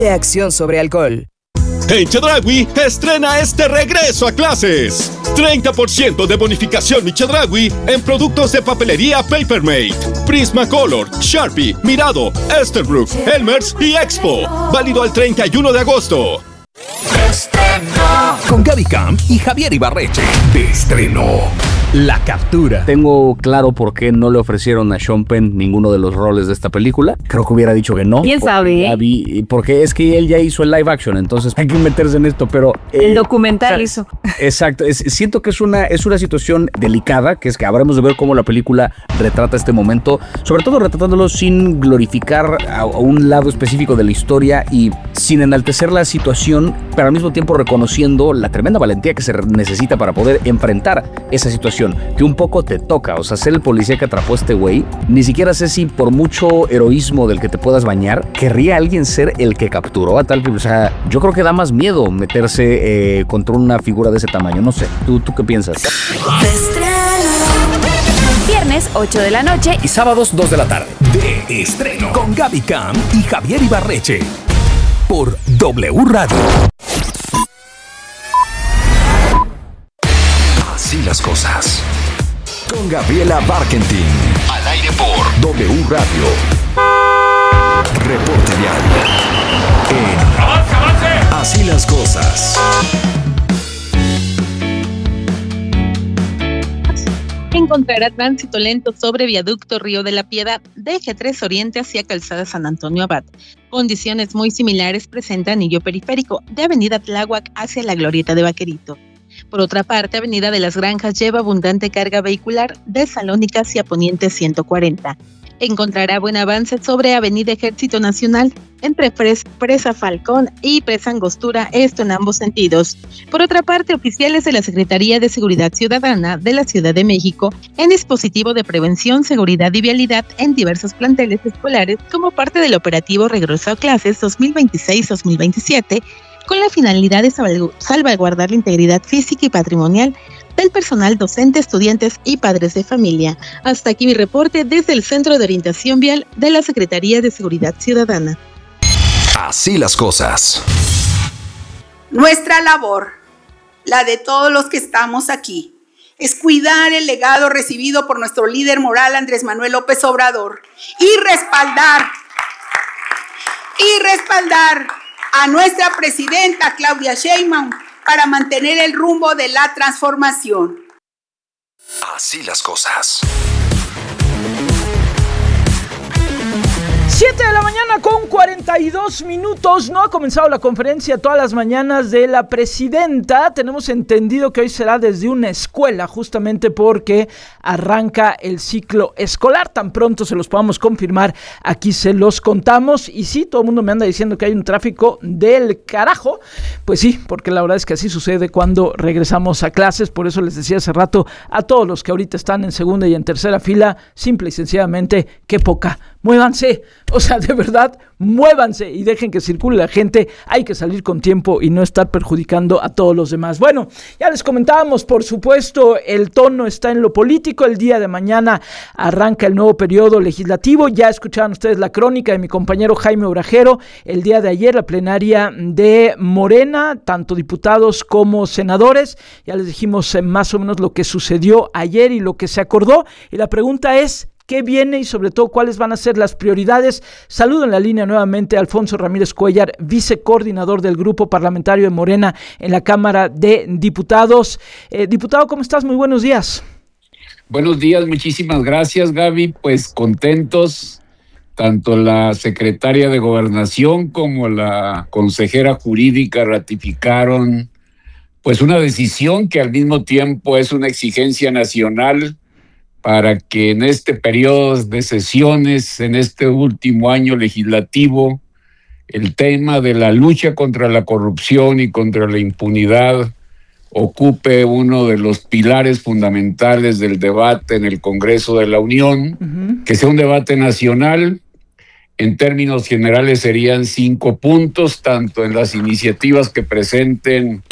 de Acción sobre Alcohol. En Chedraui estrena este regreso a clases. 30% de bonificación Mi Chedraui en productos de papelería Papermate, Prismacolor, Sharpie, Mirado, Esterbrook, Elmer's y Expo. Válido al 31 de agosto. Con Gaby Camp y Javier Ibarreche. De estreno. La captura. Tengo claro por qué no le ofrecieron a Sean Penn ninguno de los roles de esta película. Creo que hubiera dicho que no. ¿Quién sabe? Porque es que él ya hizo el live action, entonces hay que meterse en esto, pero... el documental hizo. Exacto. Siento que es una situación delicada, que es que habremos de ver cómo la película retrata este momento, sobre todo retratándolo sin glorificar a un lado específico de la historia y sin enaltecer la situación, pero al mismo tiempo reconociendo la tremenda valentía que se necesita para poder enfrentar esa situación que un poco te toca. O sea, ser el policía que atrapó a este güey, ni siquiera sé si por mucho heroísmo del que te puedas bañar, querría alguien ser el que capturó a tal... O sea, yo creo que da más miedo meterse contra una figura de ese tamaño. No sé, ¿tú qué piensas? Viernes 8 de la noche y sábados 2 de la tarde. De estreno. Con Gaby Camp y Javier Ibarreche. Por W Radio. Así las cosas. Con Gabriela Barkentin. Al aire por W Radio. Reporte vial. ¡Avance! Así las cosas. Encontrará tránsito lento sobre viaducto Río de la Piedad de Eje 3 Oriente hacia Calzada San Antonio Abad. Condiciones muy similares presenta anillo periférico de Avenida Tláhuac hacia la Glorieta de Vaquerito. Por otra parte, Avenida de las Granjas lleva abundante carga vehicular de Salónica hacia Poniente 140. Encontrará buen avance sobre Avenida Ejército Nacional entre Presa Falcón y Presa Angostura, esto en ambos sentidos. Por otra parte, oficiales de la Secretaría de Seguridad Ciudadana de la Ciudad de México en dispositivo de prevención, seguridad y vialidad en diversos planteles escolares como parte del operativo Regreso a Clases 2026-2027, con la finalidad de salvaguardar la integridad física y patrimonial del personal docente, estudiantes y padres de familia. Hasta aquí mi reporte desde el Centro de Orientación Vial de la Secretaría de Seguridad Ciudadana. Así las cosas. Nuestra labor, la de todos los que estamos aquí, es cuidar el legado recibido por nuestro líder moral Andrés Manuel López Obrador y respaldar a nuestra presidenta Claudia Sheinbaum para mantener el rumbo de la transformación. Así las cosas. 7 de la mañana con 42 minutos. No ha comenzado la conferencia todas las mañanas de la presidenta. Tenemos entendido que hoy será desde una escuela, justamente porque arranca el ciclo escolar. Tan pronto se los podamos confirmar, aquí se los contamos. Y sí, todo el mundo me anda diciendo que hay un tráfico del carajo. Pues sí, porque la verdad es que así sucede cuando regresamos a clases. Por eso les decía hace rato a todos los que ahorita están en segunda y en tercera fila, simple y sencillamente, qué poca. Muévanse, o sea, de verdad, muévanse y dejen que circule la gente. Hay que salir con tiempo y no estar perjudicando a todos los demás. Bueno, ya les comentábamos, por supuesto, el tono está en lo político. El día de mañana arranca el nuevo periodo legislativo. Ya escucharon ustedes la crónica de mi compañero Jaime Obrajero. El día de ayer, la plenaria de Morena, tanto diputados como senadores. Ya les dijimos más o menos lo que sucedió ayer y lo que se acordó. Y la pregunta es, ¿qué viene y sobre todo cuáles van a ser las prioridades? Saludo en la línea nuevamente a Alfonso Ramírez Cuellar, vicecoordinador del Grupo Parlamentario de Morena en la Cámara de Diputados. Diputado, ¿cómo estás? Muy buenos días. Buenos días, muchísimas gracias, Gaby. Pues contentos, tanto la secretaria de Gobernación como la consejera jurídica ratificaron pues una decisión que al mismo tiempo es una exigencia nacional para que en este periodo de sesiones, en este último año legislativo, el tema de la lucha contra la corrupción y contra la impunidad ocupe uno de los pilares fundamentales del debate en el Congreso de la Unión, que sea un debate nacional. En términos generales serían 5 puntos, tanto en las iniciativas que presenten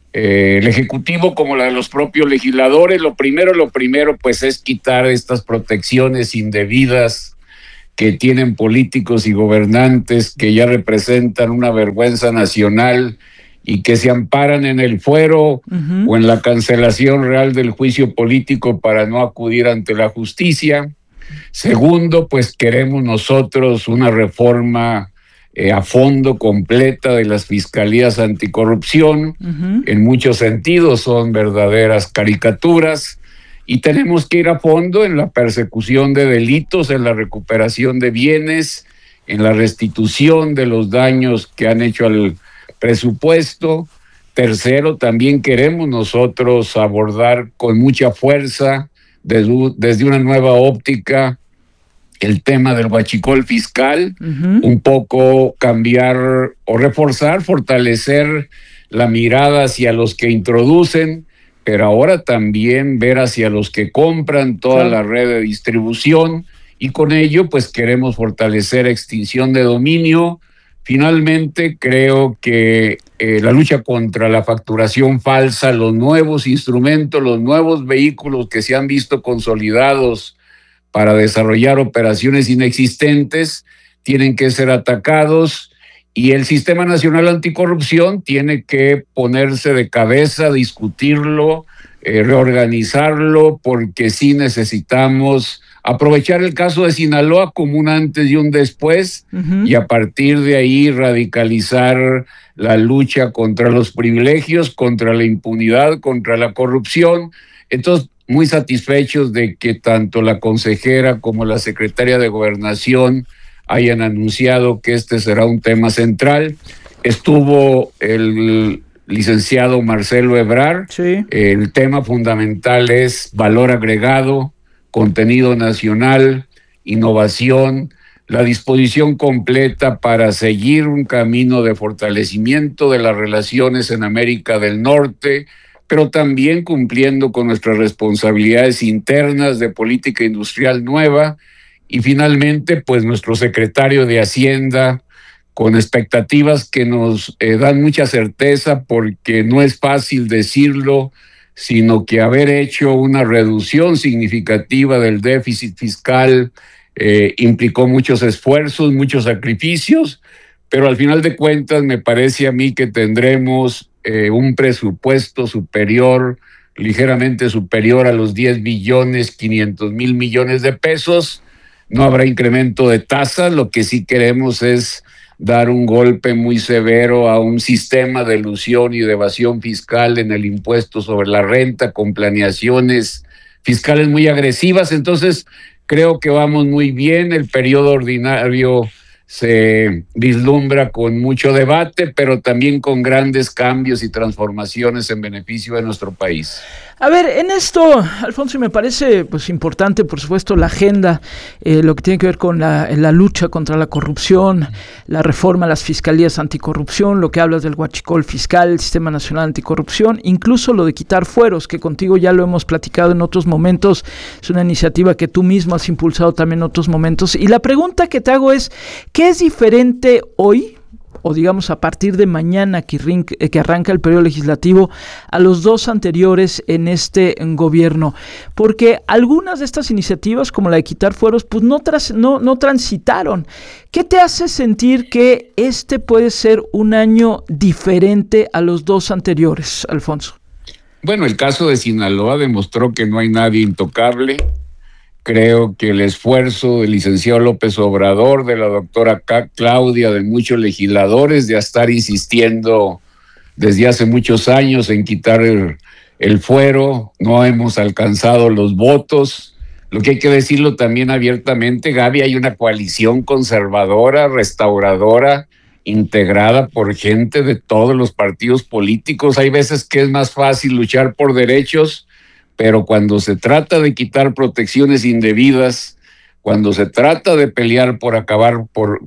el Ejecutivo como la de los propios legisladores. Lo primero, pues es quitar estas protecciones indebidas que tienen políticos y gobernantes que ya representan una vergüenza nacional y que se amparan en el fuero o en la cancelación real del juicio político para no acudir ante la justicia. Segundo, pues queremos nosotros una reforma a fondo completa de las fiscalías anticorrupción. En muchos sentidos son verdaderas caricaturas. Y tenemos que ir a fondo en la persecución de delitos, en la recuperación de bienes, en la restitución de los daños que han hecho al presupuesto. Tercero, también queremos nosotros abordar con mucha fuerza, desde una nueva óptica, el tema del huachicol fiscal, un poco cambiar o reforzar, fortalecer la mirada hacia los que introducen, pero ahora también ver hacia los que compran toda la red de distribución, y con ello pues queremos fortalecer extinción de dominio. Finalmente creo que la lucha contra la facturación falsa, los nuevos instrumentos, los nuevos vehículos que se han visto consolidados para desarrollar operaciones inexistentes, tienen que ser atacados. Y el Sistema Nacional Anticorrupción tiene que ponerse de cabeza, discutirlo, reorganizarlo, porque sí necesitamos aprovechar el caso de Sinaloa como un antes y un después, y a partir de ahí radicalizar la lucha contra los privilegios, contra la impunidad, contra la corrupción. Entonces, muy satisfechos de que tanto la consejera como la secretaria de Gobernación hayan anunciado que este será un tema central. Estuvo el licenciado Marcelo Ebrard. Sí. El tema fundamental es valor agregado, contenido nacional, innovación, la disposición completa para seguir un camino de fortalecimiento de las relaciones en América del Norte, pero también cumpliendo con nuestras responsabilidades internas de política industrial nueva. Y finalmente, pues nuestro secretario de Hacienda, con expectativas que nos dan mucha certeza, porque no es fácil decirlo, sino que haber hecho una reducción significativa del déficit fiscal implicó muchos esfuerzos, muchos sacrificios, pero al final de cuentas me parece a mí que tendremos un presupuesto superior, ligeramente superior a los 10.500.000 millones de pesos. No habrá incremento de tasas, lo que sí queremos es dar un golpe muy severo a un sistema de elusión y de evasión fiscal en el impuesto sobre la renta, con planeaciones fiscales muy agresivas. Entonces, creo que vamos muy bien. El periodo ordinario se vislumbra con mucho debate, pero también con grandes cambios y transformaciones en beneficio de nuestro país. A ver, en esto, Alfonso, me parece pues importante, por supuesto, la agenda, lo que tiene que ver con la lucha contra la corrupción, la reforma a las fiscalías anticorrupción, lo que hablas del huachicol fiscal, el Sistema Nacional Anticorrupción, incluso lo de quitar fueros, que contigo ya lo hemos platicado en otros momentos, es una iniciativa que tú mismo has impulsado también en otros momentos. Y la pregunta que te hago es, ¿qué es diferente hoy, o digamos a partir de mañana que arranca el periodo legislativo, a los dos anteriores en este gobierno? Porque algunas de estas iniciativas, como la de quitar fueros, pues no transitaron. ¿Qué te hace sentir que este puede ser un año diferente a los dos anteriores, Alfonso? Bueno, el caso de Sinaloa demostró que no hay nadie intocable. Creo que el esfuerzo del licenciado López Obrador, de la doctora Claudia, de muchos legisladores, de estar insistiendo desde hace muchos años en quitar el fuero, no hemos alcanzado los votos. Lo que hay que decirlo también abiertamente, Gaby, hay una coalición conservadora, restauradora, integrada por gente de todos los partidos políticos. Hay veces que es más fácil luchar por derechos, pero cuando se trata de quitar protecciones indebidas, cuando se trata de pelear por acabar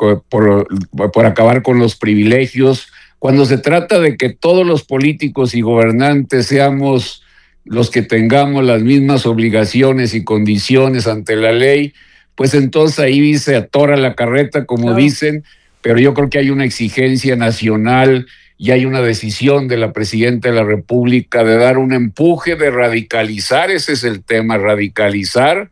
con los privilegios, cuando se trata de que todos los políticos y gobernantes seamos los que tengamos las mismas obligaciones y condiciones ante la ley, pues entonces ahí se atora la carreta, como dicen, pero yo creo que hay una exigencia nacional y hay una decisión de la Presidenta de la República de dar un empuje, de radicalizar, ese es el tema, radicalizar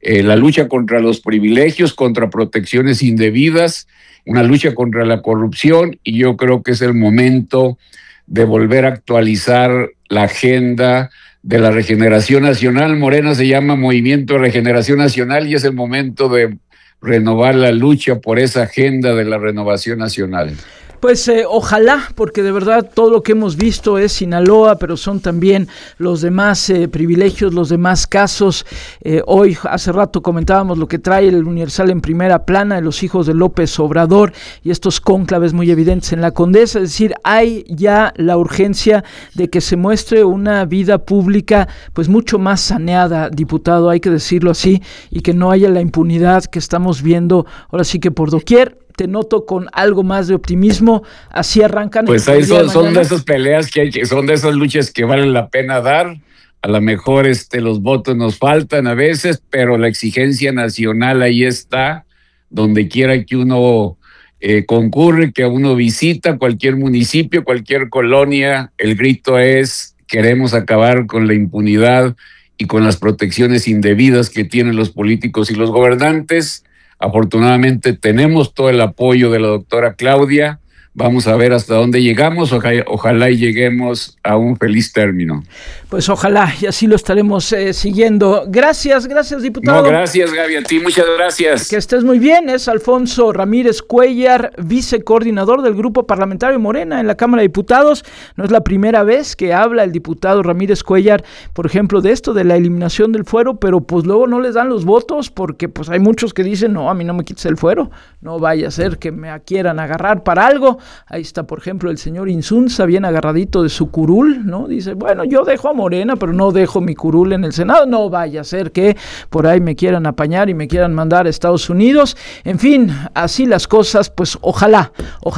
la lucha contra los privilegios, contra protecciones indebidas, una lucha contra la corrupción, y yo creo que es el momento de volver a actualizar la agenda de la regeneración nacional. Morena se llama Movimiento de Regeneración Nacional y es el momento de renovar la lucha por esa agenda de la renovación nacional. Pues ojalá, porque de verdad todo lo que hemos visto es Sinaloa, pero son también los demás privilegios, los demás casos. Hoy, hace rato comentábamos lo que trae el Universal en primera plana de los hijos de López Obrador y estos cónclaves muy evidentes en la Condesa. Es decir, hay ya la urgencia de que se muestre una vida pública pues mucho más saneada, diputado, hay que decirlo así, y que no haya la impunidad que estamos viendo ahora sí que por doquier. Te noto con algo más de optimismo, así arrancan. Pues ahí son de esas peleas que hay, son de esas luchas que valen la pena dar. A lo mejor los votos nos faltan a veces, pero la exigencia nacional ahí está, donde quiera que uno concurre, que uno visita cualquier municipio, cualquier colonia, el grito es: queremos acabar con la impunidad y con las protecciones indebidas que tienen los políticos y los gobernantes. Afortunadamente tenemos todo el apoyo de la doctora Claudia. Vamos a ver hasta dónde llegamos. Ojalá y lleguemos a un feliz término. Pues ojalá, y así lo estaremos siguiendo. Gracias, diputado. No, gracias, Gaby, a ti, muchas gracias. Que estés muy bien. Es Alfonso Ramírez Cuéllar, vicecoordinador del Grupo Parlamentario Morena en la Cámara de Diputados. No es la primera vez que habla el diputado Ramírez Cuéllar, por ejemplo, de esto, de la eliminación del fuero, pero pues luego no les dan los votos porque pues hay muchos que dicen, no, a mí no me quites el fuero, no vaya a ser que me quieran agarrar para algo. Ahí está, por ejemplo, el señor Insunza, bien agarradito de su curul, ¿no? Dice, bueno, yo dejo a Morena, pero no dejo mi curul en el Senado. No vaya a ser que por ahí me quieran apañar y me quieran mandar a Estados Unidos. En fin, así las cosas, pues ojalá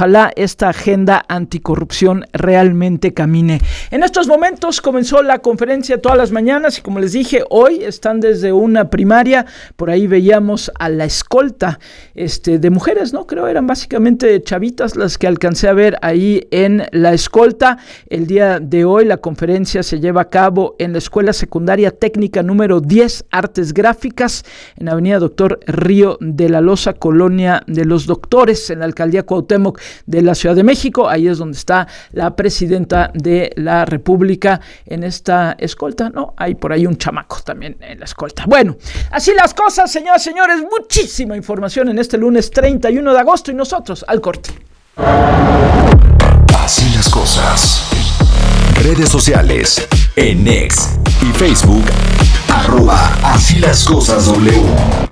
esta agenda anticorrupción realmente camine. En estos momentos comenzó la conferencia todas las mañanas y como les dije, hoy están desde una primaria. Por ahí veíamos a la escolta de mujeres, ¿no? Creo eran básicamente chavitas las que alcancé a ver ahí en la escolta. El día de hoy la conferencia se lleva a cabo en la Escuela Secundaria Técnica número 10, Artes Gráficas, en Avenida Doctor Río de la Loza, Colonia de los Doctores, en la Alcaldía Cuauhtémoc de la Ciudad de México. Ahí es donde está la presidenta de la República en esta escolta, ¿no? Hay por ahí un chamaco también en la escolta. Bueno, así las cosas, señoras y señores, muchísima información en este lunes 31 de agosto y nosotros al corte. Así las cosas. Redes sociales en X y Facebook @así las cosas W.